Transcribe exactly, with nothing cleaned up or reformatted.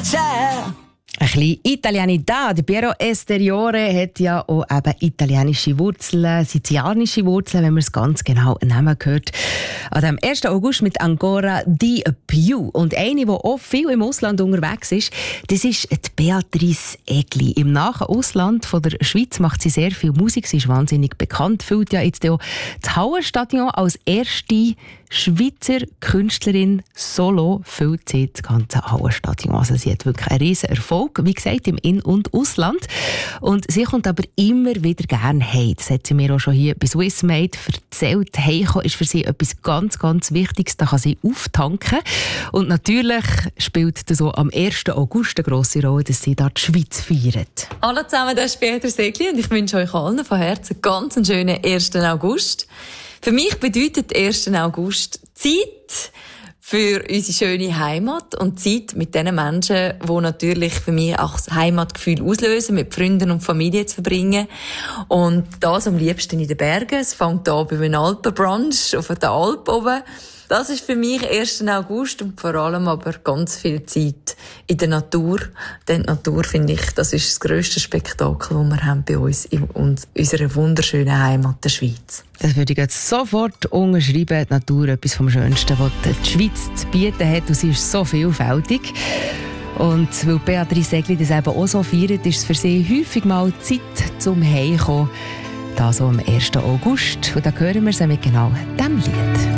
c'è. Ein bisschen Italianità. Piero Esteriore hat ja auch eben italienische Wurzeln, sizilianische Wurzeln, wenn man es ganz genau nehmen hört. An dem ersten August mit Ancora di più. Und eine, die auch viel im Ausland unterwegs ist, das ist die Beatrice Egli. Im nahen Ausland von der Schweiz macht sie sehr viel Musik. Sie ist wahnsinnig bekannt. Füllt ja jetzt auch das Hallenstadion als erste Schweizer Künstlerin solo füllt sie das ganze Hallenstadion. Also sie hat wirklich einen riesen Erfolg, wie gesagt, im In- und Ausland. Und sie kommt aber immer wieder gerne heim. Das hat sie mir auch schon hier bei Swissmade erzählt. Heimkommen ist für sie etwas ganz, ganz Wichtiges. Da kann sie auftanken. Und natürlich spielt das auch am ersten August eine grosse Rolle, dass sie da die Schweiz feiert. Hallo zusammen, das ist Beatrice Egli und ich wünsche euch allen von Herzen ganz einen schönen ersten August. Für mich bedeutet ersten August Zeit für unsere schöne Heimat und Zeit mit den Menschen, die natürlich für mich auch das Heimatgefühl auslösen, mit Freunden und Familie zu verbringen. Und das am liebsten in den Bergen. Es fängt an bei einem Alpenbrunch auf der Alp oben. Das ist für mich ersten August und vor allem aber ganz viel Zeit in der Natur. Denn die Natur, finde ich, das ist das grösste Spektakel, das wir haben bei uns in unserer wunderschönen Heimat, der Schweiz. Das würde ich jetzt sofort unterschreiben. Die Natur, etwas vom Schönsten, was die Schweiz zu bieten hat. Und sie ist so vielfältig. Und weil Beatrice Egli das eben auch so feiert, ist es für sie häufig mal Zeit zum Heimkommen. Das so am ersten August. Und da hören wir sie mit genau diesem Lied.